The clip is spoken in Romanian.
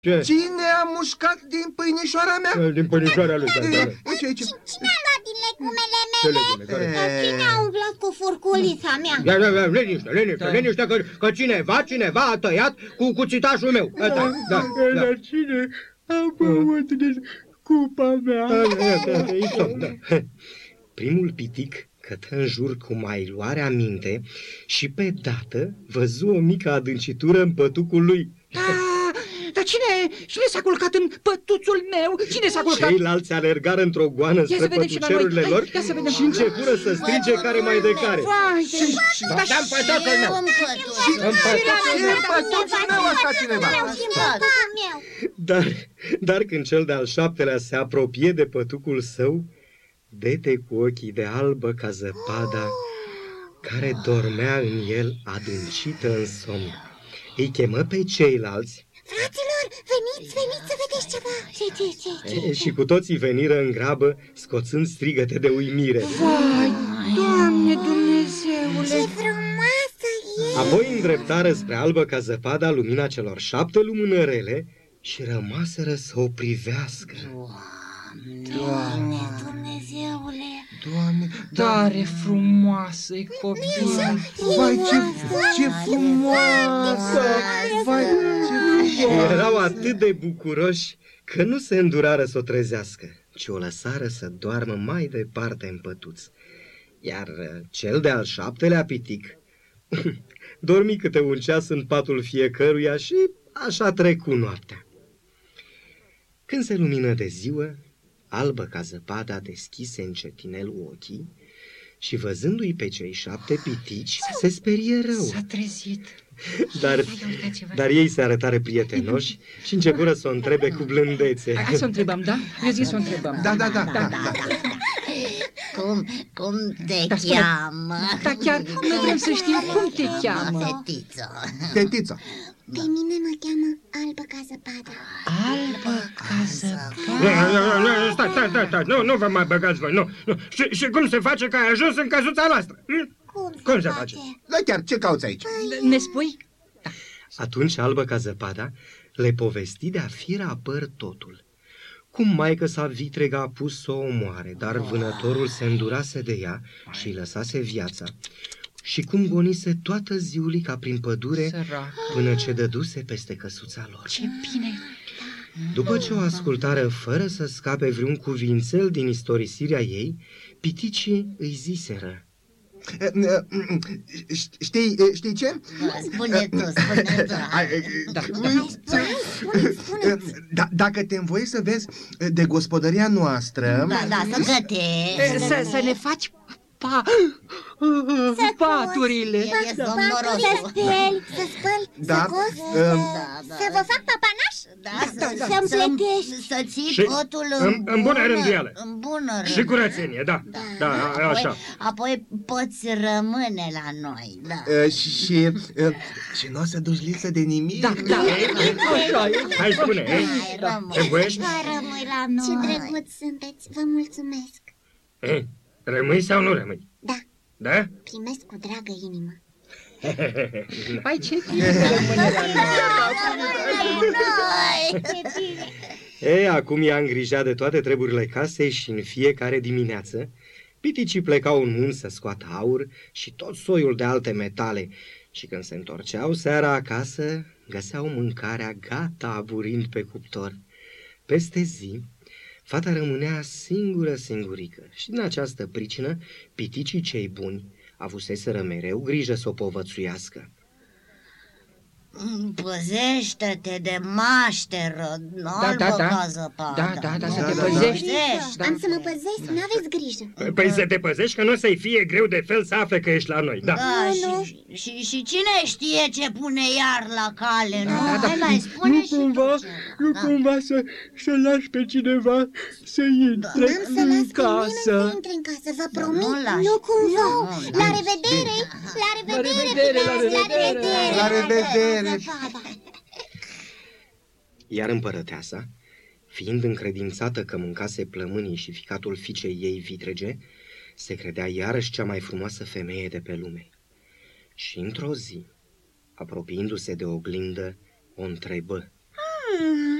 Ce? Cine a mușcat din pâinișoara mea? Din pâinișoara lui. Aici. Cine a luat din legumele mele? Cine a umblat cu furculița mea? Liniște, că cineva a tăiat cu cuțitașul meu. Dar cine a băut din cupa mea? Primul pitic cătă în jur cu mai luare aminte și pe dată văzu o mică adâncitură în pătucul lui. Dar cine s-a culcat în pătuțul meu? Cine s-a culcat? Ceilalți alergară într-o goană spre pătucerurile lor și începură să strige care mai de care. Dar-mi pătuțul meu! Pătuțul meu ăsta cineva! Dar când cel de-al șaptelea se apropie de pătucul său, vede cu ochii de albă ca zăpada care dormea în el adâncită în somn. Îi chemă pe ceilalți. Fraților, veniți să vedeți ceva. Ce? Și cu toții veniră în grabă, scoțând strigăte de uimire. Vai, Doamne Dumnezeule! Ce frumoasă e! Apoi îndreptară spre albă ca zăpada lumina celor 7 lumânărele și rămaseră să o privească. Doamne Dumnezeule! Doamne, Tare frumoasă-i copil! vai, ce frumoasă! Vai, ce frumoasă! Erau atât de bucuroși că nu se îndurară să o trezească, ci o lăsară să doarmă mai departe în pătuț. Iar cel de-al 7-lea pitic dormi câte un ceas în patul fiecăruia și așa trecu noaptea. Când se lumină de ziua, albă ca zăpada deschise încetinel ochii și văzându-i pe cei 7 pitici, se sperie rău. S-a trezit. Dar ei se arătară prietenoși și începură să o întrebe cu blândețe. Hai să o întrebăm, da? Eu zic să o întrebăm. Da. Cum te cheamă? Da, chiar noi vrem să știm cum te cheamă. Tetiță. Pe mine mă cheamă Albă ca zăpada. Albă ca zăpada. Stai, nu vă mai băgați voi, nu. Și cum se face că ai ajuns în căsuța noastră? Cum se face? Da, chiar, ce cauți aici? Ne spui? Atunci albă ca zăpada le povesti de-a fira păr totul. Cum maică-sa vitregă a pus să o omoare, dar vânătorul se îndurase de ea și îi lăsase viața. Și cum gonise toată ziulica prin pădure până ce dăduse peste căsuța lor. Ce bine! După ce o ascultară fără să scape vreun cuvințel din istorisirea ei, piticii îi ziseră. Știi ce? Spune tu. Dacă te învoie să vezi de gospodăria noastră... Da, să gătești. Să ne faci paturile. Să speli, să spăl, să cos, să vă fac papanaș, să-mi plătești, să ții totul în bună rânduială. În bună rânduială. Și curățenie, da, așa. Apoi poți rămâne la noi, da. Și nu o să duci lipsă de nimic? Da. Hai, spune, rămâi la noi. Ce drăguți sunteți, vă mulțumesc. Rămâi sau nu rămâi? Da. Da? Primesc cu dragă inimă. Păi ce bine! Acum ea îngrija de toate treburile casei și în fiecare dimineață piticii plecau în munți să scoată aur și tot soiul de alte metale și când se întorceau seara acasă, găseau mâncarea gata aburind pe cuptor. Peste zi, fata rămânea singurică și din această pricină piticii cei buni avuseseră mereu grijă să o povățuiască. Păzește-te de mașteră, albă ca zăpada. Da, să te păzești. Am să mă păzesc, n-aveți grijă. Păi să te păzești că nu o să-i fie greu de fel să afle că ești la noi, da. Și cine știe ce pune iar la cale, nu? Mai spune Nu cumva să lași pe cineva să intre în casă. N-am să las pe nimeni să intre în casă, vă promit. Nu cumva. La revedere! La revedere! Iar împărăteasa, fiind încredințată că mâncase plămânii și ficatul fiicei ei vitrege, se credea iarăși cea mai frumoasă femeie de pe lume. Și într-o zi, apropiindu-se de oglindă, o întrebă.